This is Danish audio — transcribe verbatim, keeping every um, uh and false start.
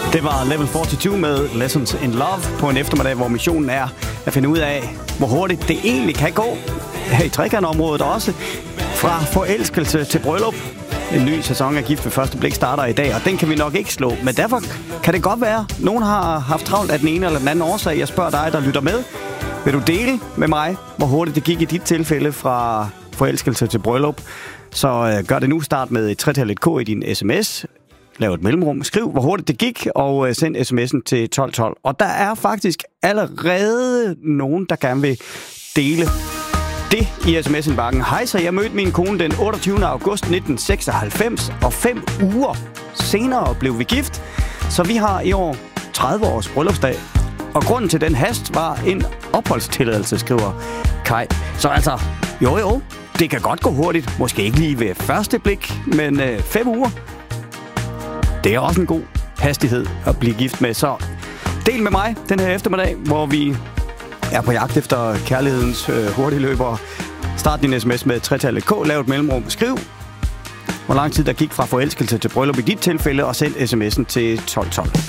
Det var Level fireogtyve med Lessons in Love på en eftermiddag, hvor missionen er at finde ud af, hvor hurtigt det egentlig kan gå her i trekantområdet også. Fra forelskelse til bryllup. En ny sæson af Gift ved første blik starter i dag, og den kan vi nok ikke slå. Men derfor kan det godt være, at nogen har haft travlt af den ene eller den anden årsag. Jeg spørger dig, der lytter med. Vil du dele med mig, hvor hurtigt det gik i dit tilfælde fra forelskelse til bryllup? Så øh, gør det nu. Start med et tretallet K i din sms. Lav et mellemrum. Skriv, hvor hurtigt det gik, og øh, send sms'en til tolv tolv. Og der er faktisk allerede nogen, der gerne vil dele det i sms'indbakken. Hej, så jeg mødte min kone den otteogtyvende august nitten seksoghalvfems, og fem uger senere blev vi gift. Så vi har i år tredive års bryllupsdag. Og grunden til den hast var en opholdstilladelse, skriver Kai. Så altså, jo jo, det kan godt gå hurtigt. Måske ikke lige ved første blik, men øh, fem uger. Det er også en god hastighed at blive gift med. Så del med mig den her eftermiddag, hvor vi er på jagt efter kærlighedens øh, hurtigløber. Start din sms med tretallet K, lav et mellemrum, skriv, hvor lang tid der gik fra forelskelse til bryllup i dit tilfælde, og send sms'en til tolv tolv.